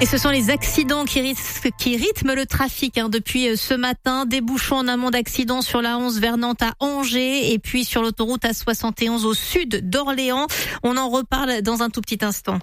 Et ce sont les accidents qui rythment le trafic depuis ce matin. Des bouchons en amont d'accidents sur la 11 vers Nantes à Angers et puis sur l'autoroute A71 au sud d'Orléans. On en reparle dans un tout petit instant.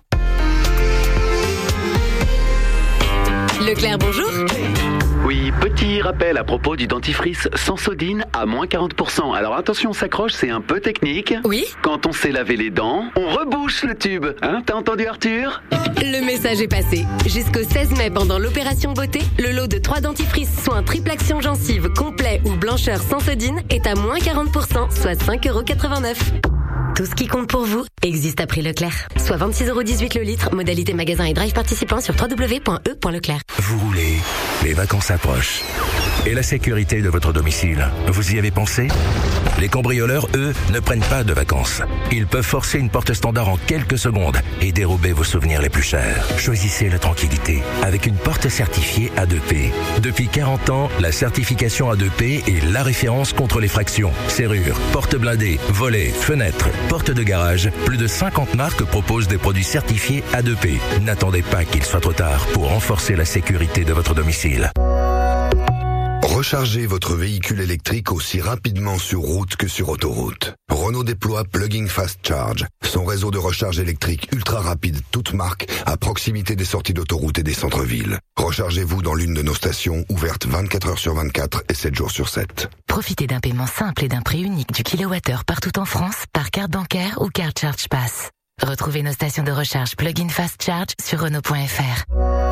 Leclerc, bonjour. Oui, petit rappel à propos du dentifrice sans sodine à moins 40%. Alors attention, on s'accroche, c'est un peu technique. Oui. Quand on s'est lavé les dents, on rebouche le tube. T'as entendu Arthur ? Le message est passé. Jusqu'au 16 mai, pendant l'opération beauté, le lot de 3 dentifrices soins triple action gencive complet ou blancheur sans sodine est à moins 40%, soit 5,89€. Tout ce qui compte pour vous existe à prix Leclerc. Soit 26,18€ le litre. Modalité magasin et drive participant sur www.e.leclerc. Vous roulez, les vacances approchent. Et la sécurité de votre domicile, vous y avez pensé ? Les cambrioleurs, eux, ne prennent pas de vacances. Ils peuvent forcer une porte standard en quelques secondes et dérober vos souvenirs les plus chers. Choisissez la tranquillité avec une porte certifiée A2P. Depuis 40 ans, la certification A2P est la référence contre les fractions. Serrures, portes blindées, volets, fenêtres, portes de garage. Plus de 50 marques proposent des produits certifiés A2P. N'attendez pas qu'il soit trop tard pour renforcer la sécurité de votre domicile. Rechargez votre véhicule électrique aussi rapidement sur route que sur autoroute. Renault déploie Plug-in Fast Charge, son réseau de recharge électrique ultra rapide, toute marque, à proximité des sorties d'autoroute et des centres-villes. Rechargez-vous dans l'une de nos stations, ouvertes 24 heures sur 24 et 7 jours sur 7. Profitez d'un paiement simple et d'un prix unique du kilowattheure partout en France par carte bancaire ou carte Charge Pass. Retrouvez nos stations de recharge Plug-in Fast Charge sur Renault.fr.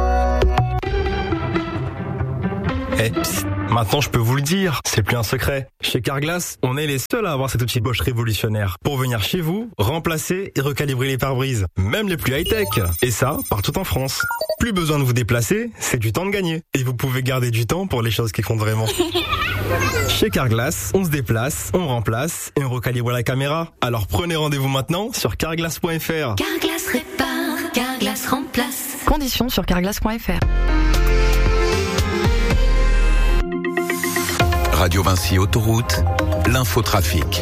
Maintenant, je peux vous le dire, c'est plus un secret. Chez Carglass, on est les seuls à avoir cet outil Bosch révolutionnaire pour venir chez vous, remplacer et recalibrer les pare-brises, même les plus high-tech. Et ça, partout en France. Plus besoin de vous déplacer, c'est du temps de gagner. Et vous pouvez garder du temps pour les choses qui comptent vraiment. Chez Carglass, on se déplace, on remplace et on recalibre la caméra. Alors prenez rendez-vous maintenant sur carglass.fr. Carglass répare, Carglass remplace. Conditions sur carglass.fr. Radio Vinci Autoroute, l'infotrafic.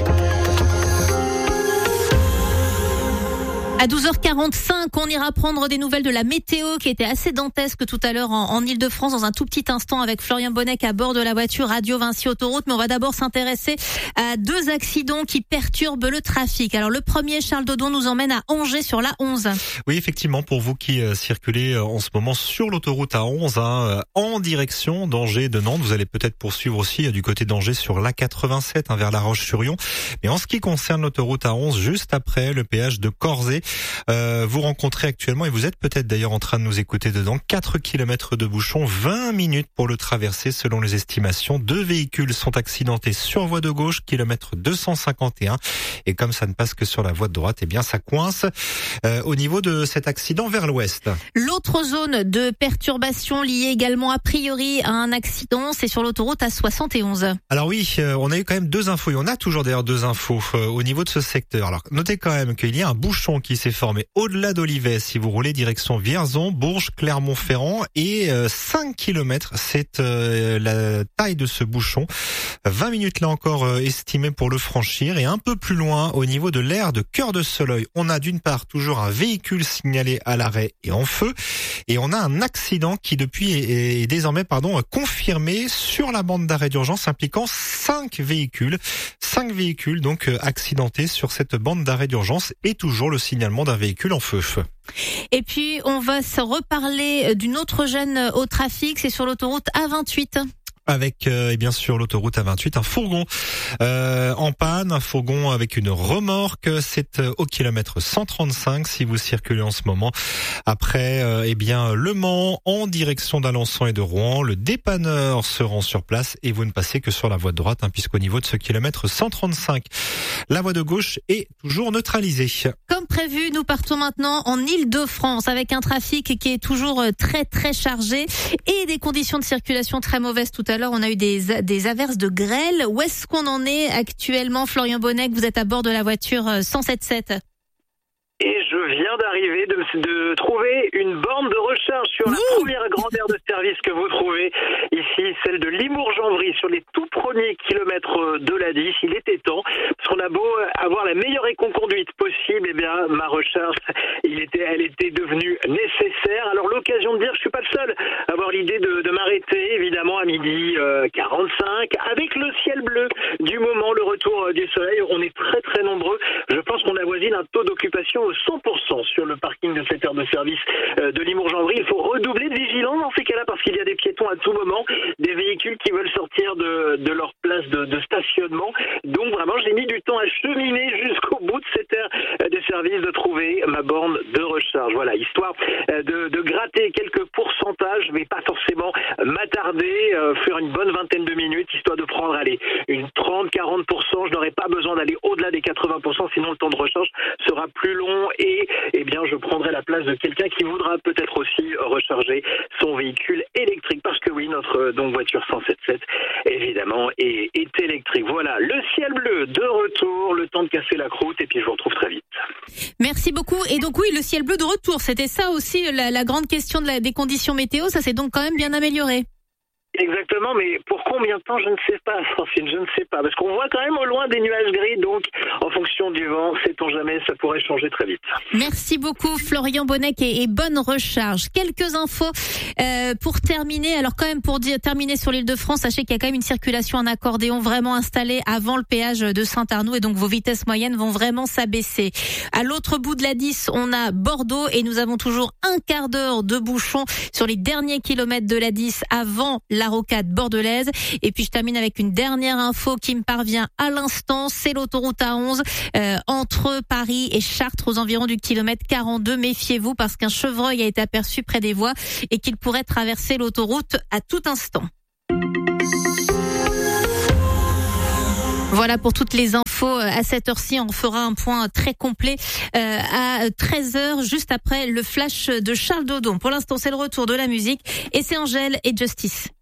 À 12h45, on ira prendre des nouvelles de la météo qui était assez dantesque tout à l'heure en Ile-de-France dans un tout petit instant avec Florian Bonnec à bord de la voiture Radio Vinci Autoroute. Mais on va d'abord s'intéresser à 2 accidents qui perturbent le trafic. Alors le premier, Charles Dodon, nous emmène à Angers sur la 11. Oui, effectivement, pour vous qui circulez en ce moment sur l'autoroute A11 en direction d'Angers de Nantes, vous allez peut-être poursuivre aussi du côté d'Angers sur l'A87 vers La Roche-sur-Yon. Mais en ce qui concerne l'autoroute A11, juste après le péage de Corzet, vous rencontrez actuellement, et vous êtes peut-être d'ailleurs en train de nous écouter dedans, 4 km de bouchons, 20 minutes pour le traverser selon les estimations. 2 véhicules sont accidentés sur voie de gauche, kilomètre 251. Et comme ça ne passe que sur la voie de droite, eh bien ça coince au niveau de cet accident vers l'ouest. L'autre zone de perturbation liée également a priori à un accident, c'est sur l'autoroute A71. Alors oui, on a eu quand même 2 infos, et on a toujours d'ailleurs 2 infos au niveau de ce secteur. Alors notez quand même qu'il y a un bouchon qui s'est formé au-delà d'Olivet si vous roulez direction Vierzon, Bourges, Clermont-Ferrand, et 5 km, c'est la taille de ce bouchon. 20 minutes là encore estimées pour le franchir, et un peu plus loin au niveau de l'aire de Cœur de Soleil, on a d'une part toujours un véhicule signalé à l'arrêt et en feu, et on a un accident qui depuis est désormais confirmé sur la bande d'arrêt d'urgence impliquant 5 véhicules donc accidentés sur cette bande d'arrêt d'urgence, et toujours le signalement d'un véhicule en feu. Et puis on va se reparler d'une autre gêne au trafic, c'est sur l'autoroute A28. Avec bien sûr l'autoroute A28, un fourgon en panne, un fourgon avec une remorque, c'est au kilomètre 135 si vous circulez en ce moment. Après Le Mans en direction d'Alençon et de Rouen, le dépanneur se rend sur place et vous ne passez que sur la voie de droite puisqu'au niveau de ce kilomètre 135, la voie de gauche est toujours neutralisée. Comme prévu, nous partons maintenant en Ile-de-France avec un trafic qui est toujours très très chargé et des conditions de circulation très mauvaises tout à l'heure. On a eu des averses de grêle. Où est-ce qu'on en est actuellement, Florian Bonnec? Vous êtes à bord de la voiture 107.7. Et je viens d'arriver de trouver une borne de recharge sur la première grande aire de service que vous trouvez ici, celle de Limours-Janvry, sur les tout premiers kilomètres de la 10. Il était temps, parce qu'on a beau avoir la meilleure éco-conduite possible, eh bien ma recharge, elle était devenue nécessaire. Alors l'occasion de dire, je suis pas le seul à avoir l'idée de m'arrêter, évidemment à 12h45, avec le ciel bleu du moment, le retour du soleil. On est très très nombreux. Je pense qu'on avoisine un taux d'occupation 100% sur le parking de cette aire de service de Limours-Janvry. Il faut redoubler de vigilance dans ces cas-là parce qu'il y a des piétons à tout moment, des véhicules qui veulent sortir de leur place de stationnement. Donc vraiment, j'ai mis du temps à cheminer jusqu'au bout de cette aire de service, de trouver ma borne de recharge. Voilà, histoire de gratter quelques pourcentages, mais pas forcément m'attarder, faire une bonne vingtaine de minutes, histoire de prendre, une 30-40%. Je n'aurai pas besoin d'aller au-delà des 80%, sinon le temps de recharge sera plus long. Et je prendrai la place de quelqu'un qui voudra peut-être aussi recharger son véhicule électrique, parce que oui, notre voiture 107.7 évidemment est électrique. Voilà, le ciel bleu de retour, le temps de casser la croûte, et puis je vous retrouve très vite. Merci beaucoup. Et donc oui, le ciel bleu de retour, c'était ça aussi la grande question des conditions météo, ça s'est donc quand même bien amélioré. Exactement, mais pour combien de temps, je ne sais pas, Francine, je ne sais pas. Parce qu'on voit quand même au loin des nuages gris, donc en fonction du vent, sait-on jamais, ça pourrait changer très vite. Merci beaucoup Florian Bonnec et bonne recharge. Quelques infos pour terminer. Alors quand même terminer sur l'Île-de-France, sachez qu'il y a quand même une circulation en accordéon vraiment installée avant le péage de Saint-Arnoux et donc vos vitesses moyennes vont vraiment s'abaisser. À l'autre bout de la 10, on a Bordeaux et nous avons toujours un quart d'heure de bouchon sur les derniers kilomètres de la 10 avant la rocade bordelaise. Et puis je termine avec une dernière info qui me parvient à l'instant, c'est l'autoroute A11 entre Paris et Chartres aux environs du kilomètre 42. Méfiez-vous parce qu'un chevreuil a été aperçu près des voies et qu'il pourrait traverser l'autoroute à tout instant. Voilà pour toutes les infos. À cette heure-ci, on fera un point très complet à 13h, juste après le flash de Charles Dodon. Pour l'instant, c'est le retour de la musique et c'est Angèle et Justice.